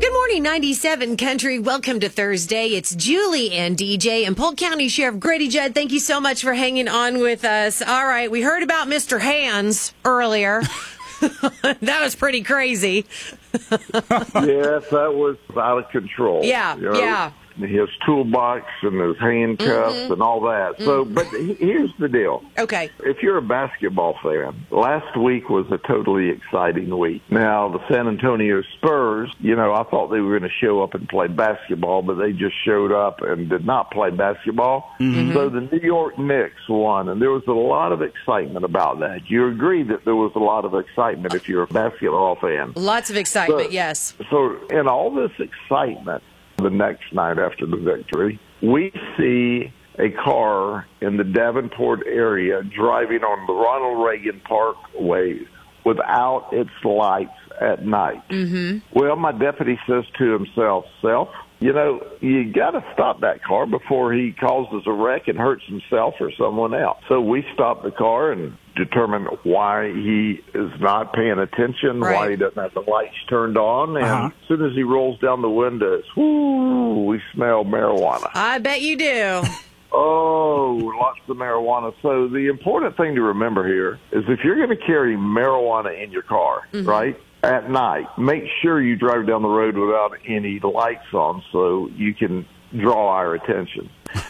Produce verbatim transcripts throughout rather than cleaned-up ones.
Good morning, ninety-seven Country. Welcome to Thursday. It's Julie and D J and Polk County Sheriff Grady Judd. Thank you so much for hanging on with us. All right, we heard about Mister Hands earlier. That was pretty crazy. Yes, that was out of control. Yeah, you know? yeah. His toolbox and his handcuffs mm-hmm. and all that. So, mm-hmm. but here's the deal. Okay. If you're a basketball fan, last week was a totally exciting week. Now, the San Antonio Spurs, you know, I thought they were going to show up and play basketball, but they just showed up and did not play basketball. Mm-hmm. So the New York Knicks won, and there was a lot of excitement about that. You agree that there was a lot of excitement if you're a basketball fan? Lots of excitement, so, yes. So in all this excitement, the next night after the victory, we see a car in the Davenport area driving on the Ronald Reagan Parkway without its lights at night. Mm-hmm. Well, my deputy says to himself, self, you know, you got to stop that car before he causes a wreck and hurts himself or someone else. So we stop the car and determine why he is not paying attention, right. why he doesn't have the lights turned on. And uh-huh. as soon as he rolls down the windows, whoo, we smell marijuana. I bet you do. Oh, lots of marijuana. So the important thing to remember here is if you're going to carry marijuana in your car, mm-hmm. right, at night, make sure you drive down the road without any lights on so you can draw our attention.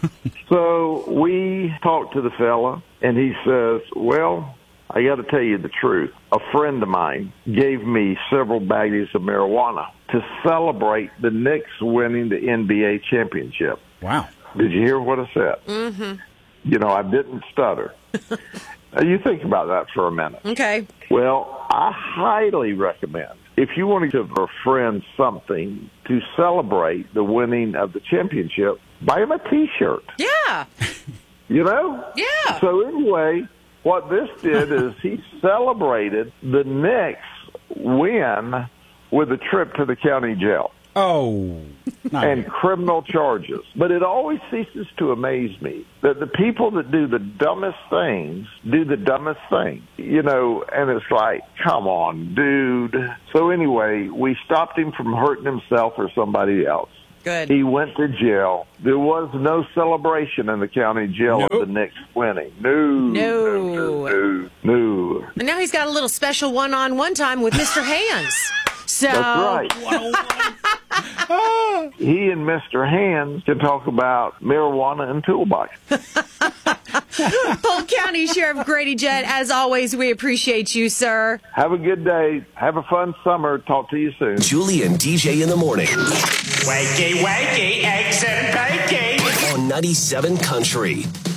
So we talked to the fella, and he says, well, I got to tell you the truth. A friend of mine gave me several baggies of marijuana to celebrate the Knicks winning the N B A championship. Wow. Did you hear what I said? Mm-hmm. You know, I didn't stutter. Now, you think about that for a minute. Okay. Well, I highly recommend, if you want to give a friend something to celebrate the winning of the championship, buy him a T-shirt. Yeah. You know? Yeah. So anyway, what this did is he celebrated the Knicks win with a trip to the county jail. Oh. And criminal charges. But it always ceases to amaze me that the people that do the dumbest things do the dumbest thing. You know, and it's like, come on, dude. So anyway, we stopped him from hurting himself or somebody else. Good. He went to jail. There was no celebration in the county jail nope. of the Knicks winning. No. No. No. No. no. And now he's got a little special one-on-one time with Mister Hands. So. That's right. He and Mister Hands can talk about marijuana and toolbox. Polk County Sheriff Grady Judd, as always, we appreciate you, sir. Have a good day. Have a fun summer. Talk to you soon. Julie and D J in the morning. Wakey, wakey, eggs and bacon. On ninety-seven Country.